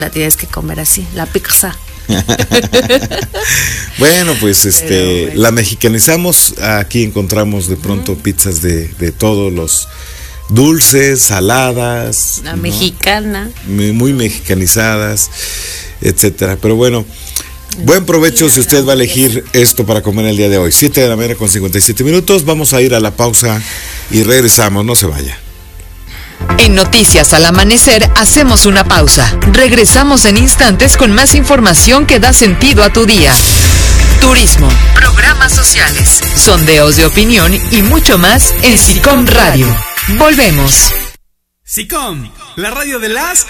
la tienes que comer así, la pizza. Bueno, pues bueno, la mexicanizamos. Aquí encontramos de pronto pizzas de todos los dulces, saladas, la mexicana, muy mexicanizadas, etcétera. Pero bueno, buen provecho si usted va a elegir esto para comer el día de hoy. 7 de la mañana con 57 minutos. Vamos a ir a la pausa y regresamos. No se vaya. En Noticias al Amanecer hacemos una pausa. Regresamos en instantes con más información que da sentido a tu día. Turismo, programas sociales, sondeos de opinión y mucho más en SICOM Radio. Volvemos. SICOM, la radio de las